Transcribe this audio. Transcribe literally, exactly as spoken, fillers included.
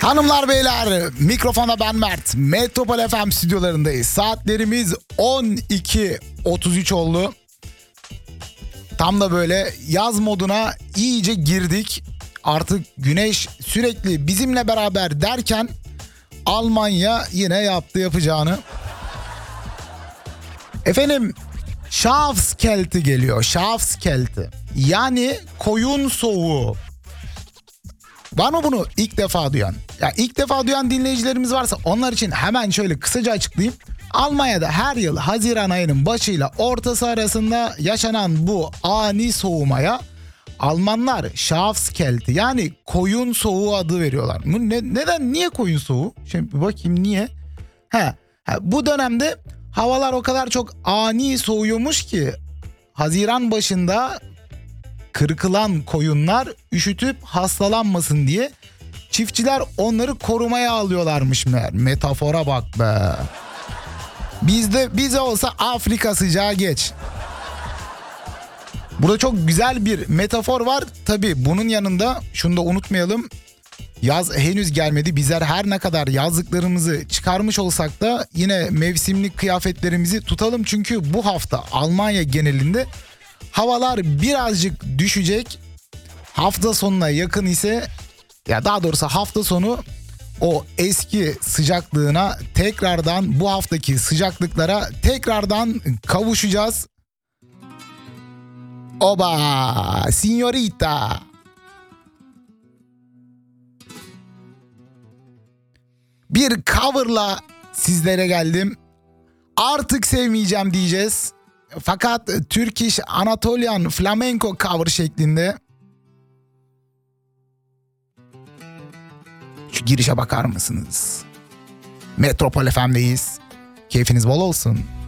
Hanımlar beyler, mikrofonda ben Mert. Metropol F M stüdyolarındayız. Saatlerimiz on iki otuz üç oldu. Tam da böyle yaz moduna iyice girdik. Artık güneş sürekli bizimle beraber derken Almanya yine yaptı yapacağını. Efendim, Schafskälte geliyor. Schafskälte. Yani koyun soğuğu. Var mı bunu ilk defa duyan? Ya ilk defa duyan dinleyicilerimiz varsa onlar için hemen şöyle kısaca açıklayayım. Almanya'da her yıl Haziran ayının başıyla ortası arasında yaşanan bu ani soğumaya Almanlar Schafskälte yani koyun soğuğu adı veriyorlar. Bu ne, neden? Niye koyun soğuğu? Şimdi bir bakayım niye? He, he, bu dönemde havalar o kadar çok ani soğuyormuş ki Haziran başında kırkılan koyunlar üşütüp hastalanmasın diye çiftçiler onları korumaya alıyorlarmış meğer. Metafora bak be. Bizde bize olsa Afrika sıcağı geç. Burada çok güzel bir metafor var. Tabii bunun yanında şunu da unutmayalım. Yaz henüz gelmedi. Bizler her ne kadar yazlıklarımızı çıkarmış olsak da yine mevsimlik kıyafetlerimizi tutalım. Çünkü bu hafta Almanya genelinde havalar birazcık düşecek. Hafta sonuna yakın ise, ya daha doğrusu hafta sonu o eski sıcaklığına tekrardan, bu haftaki sıcaklıklara tekrardan kavuşacağız. Oba, signorita. Bir coverla sizlere geldim. Artık sevmeyeceğim diyeceğiz. Fakat Turkish Anatolian Flamenco cover şeklinde. Şu girişe bakar mısınız? Metropol F M'deyiz. Keyfiniz bol olsun.